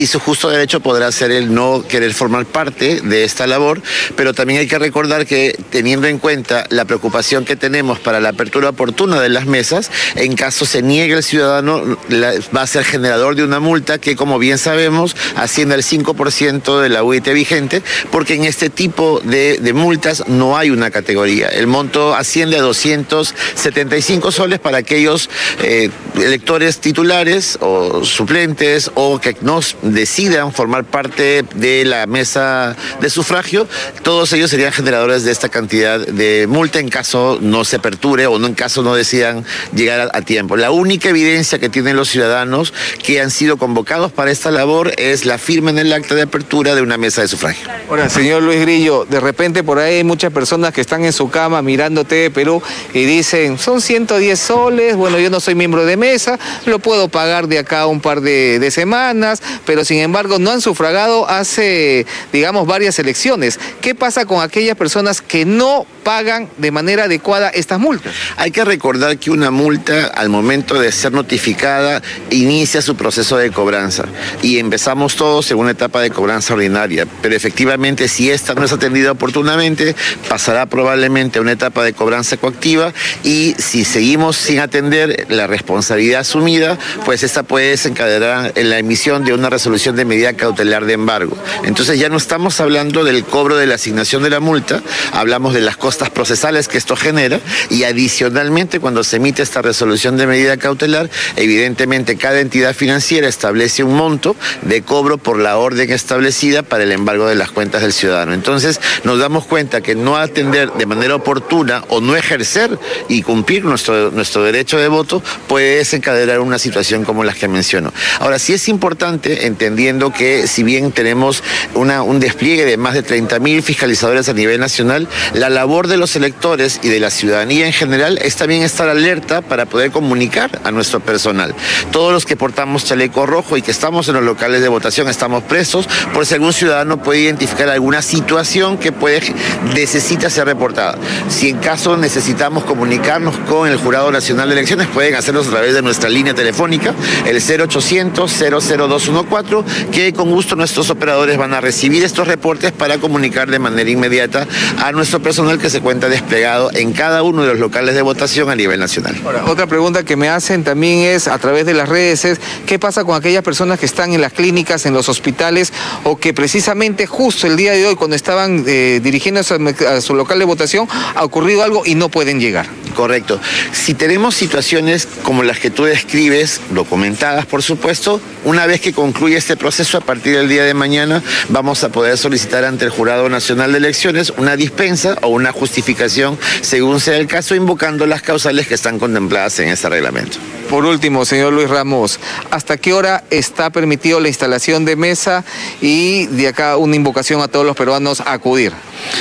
y su justo derecho podrá ser el no querer formar parte de esta labor, pero también hay que recordar que, teniendo en cuenta la preocupación que tenemos para la apertura oportuna de las mesas, en caso se niegue el ciudadano, va a ser generador de una multa que, como bien sabemos, asciende al 5% de la UIT vigente, porque en este tipo de multas no hay una categoría. El monto asciende a 275 soles para aquellos electores titulares o suplentes o que no decidan formar parte de la mesa de sufragio. Todos ellos serían generadores de esta cantidad de multa en caso no se aperture o no en caso no decidan llegar a tiempo. La única evidencia que tienen los ciudadanos que han sido convocados para esta labor es la firma en el acta de apertura de una mesa de sufragio. Ahora, señor Luis Grillo, de repente por ahí hay muchas personas que están en su cama mirando TV Perú y dicen, son 110 soles, bueno, yo no soy miembro de mesa, lo puedo pagar de acá un par de semanas, pero sin embargo no han sufragado hace, digamos, varias elecciones. ¿Qué pasa con aquellas personas que no pagan de manera adecuada estas multas? Hay que recordar que una multa, al momento de ser notificada, inicia su proceso de cobranza y empezamos todos en una etapa de cobranza ordinaria, pero efectivamente si esta no es atendida oportunamente, pasará probablemente a una etapa de cobranza coactiva y si seguimos sin atender la responsabilidad asumida, pues esta puede desencadenar en la emisión de una resolución de medida cautelar de embargo. Entonces ya no estamos hablando del cobro de la asignación de la multa, hablamos de las costas procesales que esto genera y adicionalmente cuando se emite esta resolución de medida cautelar, evidentemente cada entidad financiera establece un monto de cobro por la orden establecida para el embargo de las cuentas del ciudadano. Entonces nos damos cuenta que no atender de manera oportuna o no ejercer y cumplir nuestro derecho de voto puede desencadenar una situación como las que menciono. Ahora sí es importante, entendiendo que si bien tenemos un despliegue de más de 30.000 fiscalizadores a nivel nacional, la labor de los electores y de la ciudadanía en general es también estar alerta para poder comunicar a nuestro personal. Todos los que portamos chaleco rojo y que estamos en los locales de votación estamos presos por si algún ciudadano puede identificar alguna situación que necesita ser reportada. Si en caso necesitamos comunicarnos con el Jurado Nacional de Elecciones, pueden hacerlo a través de nuestra línea telefónica, el 0800-00214, que con gusto nuestros operadores van a recibir estos reportes para comunicar de manera inmediata a nuestro personal que se encuentra desplegado en cada uno de los locales de votación a nivel nacional. Ahora, otra pregunta que me hacen también es, a través de las redes, es ¿qué pasa con aquellas personas que están en las clínicas, en los hospitales, o que precisamente justo el día de hoy, cuando estaban dirigiéndose a su local de votación, ha ocurrido algo y no pueden llegar? Correcto. Si tenemos situaciones como las que tú describes, documentadas por supuesto, una vez que concluya este proceso, a partir del día de mañana, vamos a poder solicitar ante el Jurado Nacional de Elecciones una dispensa o una justificación, según sea el caso, invocando las causales que están contempladas en este reglamento. Por último, señor Luis Ramos, ¿hasta qué hora está permitido la instalación de mesa y de acá una invocación a todos los peruanos a acudir?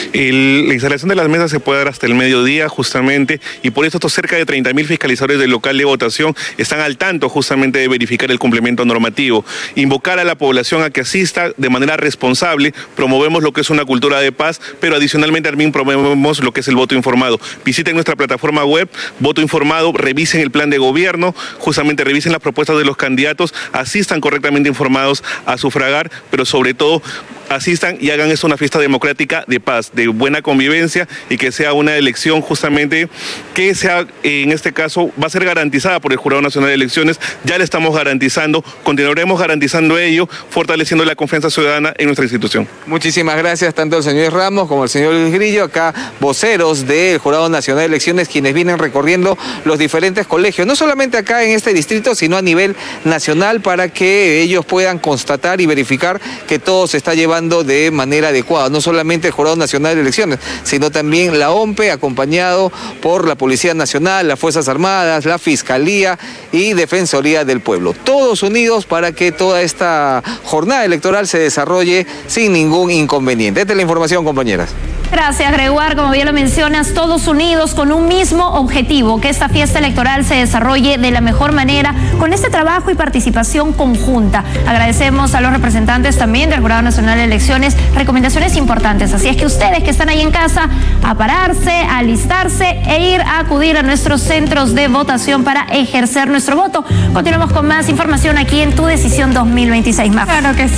La instalación de las mesas se puede dar hasta el mediodía justamente y por eso estos cerca de 30.000 fiscalizadores del local de votación están al tanto justamente de verificar el cumplimiento normativo. Invocar a la población a que asista de manera responsable, promovemos lo que es una cultura de paz, pero adicionalmente también promovemos lo que es el voto informado. Visiten nuestra plataforma web, Voto Informado, revisen el plan de gobierno, justamente revisen las propuestas de los candidatos, asistan correctamente informados a sufragar, pero sobre todo asistan y hagan esto una fiesta democrática de paz, de buena convivencia y que sea una elección justamente que sea, en este caso, va a ser garantizada por el Jurado Nacional de Elecciones. Ya le estamos garantizando, continuaremos garantizando ello, fortaleciendo la confianza ciudadana en nuestra institución. Muchísimas gracias tanto al señor Ramos como al señor Luis Grillo, acá voceros del Jurado Nacional de Elecciones, quienes vienen recorriendo los diferentes colegios, no solamente acá en este distrito, sino a nivel nacional, para que ellos puedan constatar y verificar que todo se está llevando de manera adecuada, no solamente el Jurado Nacional de Elecciones, sino también la OMPE, acompañado por la Policía Nacional, las Fuerzas Armadas, la Fiscalía y Defensoría del Pueblo. Todos unidos para que toda esta jornada electoral se desarrolle sin ningún inconveniente. Esta es la información, compañeras. Gracias, Gregoire. Como bien lo mencionas, todos unidos con un mismo objetivo, que esta fiesta electoral se desarrolle de la mejor manera, con este trabajo y participación conjunta. Agradecemos a los representantes también del Jurado Nacional de Elecciones, recomendaciones importantes. Así es que ustedes que están ahí en casa, a pararse, a alistarse e ir a acudir a nuestros centros de votación para ejercer nuestro voto. Continuamos con más información aquí en Tu Decisión 2026. Claro que sí.